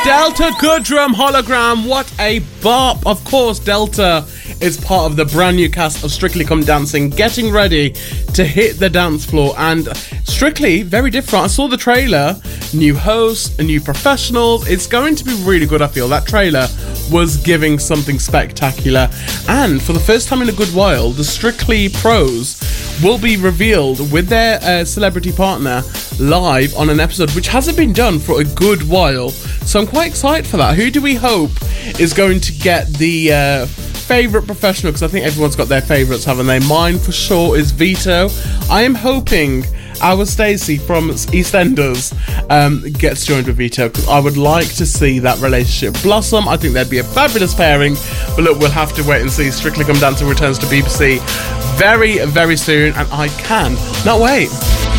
Delta Goodrum hologram, what a bop. Of course, Delta is part of the brand new cast of Strictly Come Dancing, getting ready to hit the dance floor. And Strictly, very different. I saw the trailer, new hosts, new professionals. It's going to be really good, I feel. That trailer was giving something spectacular. And for the first time in a good while, the Strictly pros will be revealed with their celebrity partner live on an episode, which hasn't been done for a good while. So I'm quite excited for that. Who do we hope is going to get the favourite professional? Because I think everyone's got their favourites, haven't they? Mine for sure is Vito. I am hoping our Stacey from EastEnders gets joined with Vito, because I would like to see that relationship blossom. I think that'd be a fabulous pairing. But look, we'll have to wait and see. Strictly Come Dancing returns to BBC very, very soon, and I can not wait.